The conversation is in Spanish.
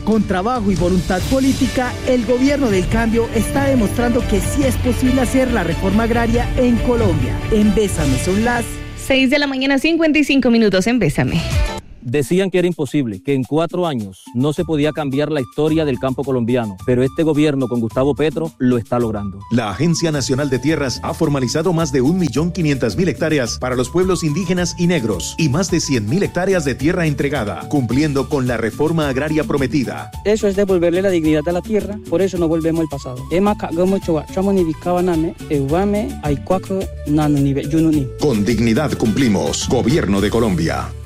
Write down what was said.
Con trabajo y voluntad política, el gobierno del cambio está demostrando que sí es posible hacer la reforma agraria en Colombia. En Bésame son las 6:55 a.m. en Bésame. Decían que era imposible, que en 4 años no se podía cambiar la historia del campo colombiano, pero este gobierno con Gustavo Petro lo está logrando. La Agencia Nacional de Tierras ha formalizado más de 1.500.000 hectáreas para los pueblos indígenas y negros y más de 100.000 hectáreas de tierra entregada, cumpliendo con la reforma agraria prometida. Eso es devolverle la dignidad a la tierra, por eso no volvemos al pasado. Con dignidad cumplimos. Gobierno de Colombia.